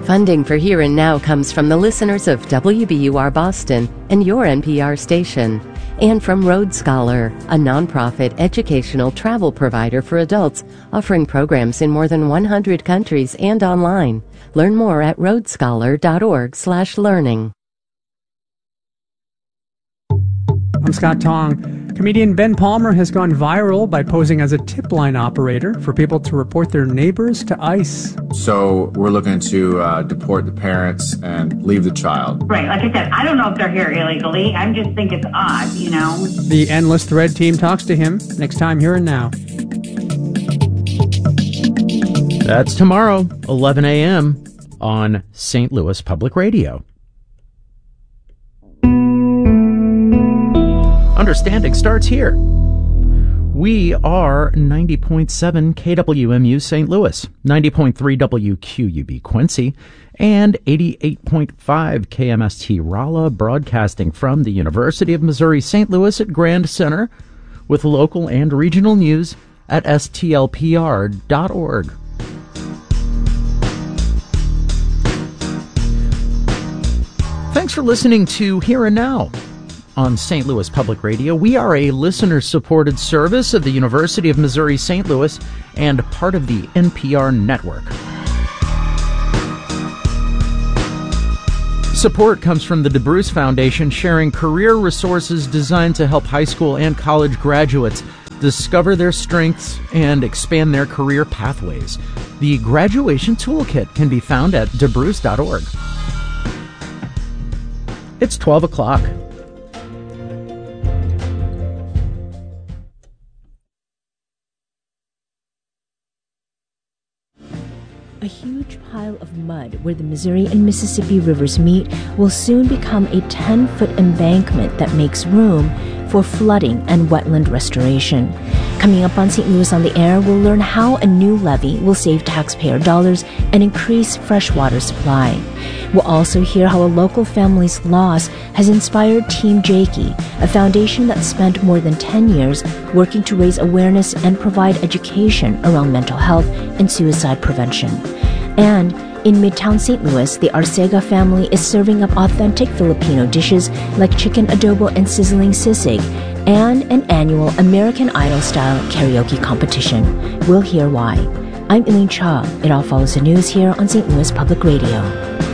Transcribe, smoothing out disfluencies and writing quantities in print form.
Funding for Here and Now comes from the listeners of WBUR Boston and your NPR station, and from Road Scholar, a nonprofit educational travel provider for adults offering programs in more than 100 countries and online. Learn more at roadscholar.org/learning. I'm Scott Tong. Comedian Ben Palmer has gone viral by posing as a tip line operator for people to report their neighbors to ICE. So we're looking to deport the parents and leave the child. Right. Like I said, I don't know if they're here illegally. I just think it's odd, you know. The Endless Thread team talks to him next time Here and Now. That's tomorrow, 11 a.m. on St. Louis Public Radio. Understanding starts here. We are 90.7 KWMU St. Louis, 90.3 WQUB Quincy, and 88.5 KMST Rolla, broadcasting from the University of Missouri St. Louis at Grand Center, with local and regional news at stlpr.org. Thanks for listening to Here and Now on St. Louis Public Radio. We are a listener-supported service of the University of Missouri St. Louis and part of the NPR network. Support comes from the DeBruce Foundation, sharing career resources designed to help high school and college graduates discover their strengths and expand their career pathways. The graduation toolkit can be found at debruce.org. It's 12 o'clock. A huge pile of mud where the Missouri and Mississippi rivers meet will soon become a 10-foot embankment that makes room for flooding and wetland restoration. Coming up on St. Louis on the Air, we'll learn how a new levee will save taxpayer dollars and increase freshwater supply. We'll also hear how a local family's loss has inspired Team Jakey, a foundation that spent more than 10 years working to raise awareness and provide education around mental health and suicide prevention. And in Midtown St. Louis, the Arcega family is serving up authentic Filipino dishes like chicken adobo and sizzling sisig, and an annual American Idol-style karaoke competition. We'll hear why. I'm Elaine Cha. It all follows the news here on St. Louis Public Radio.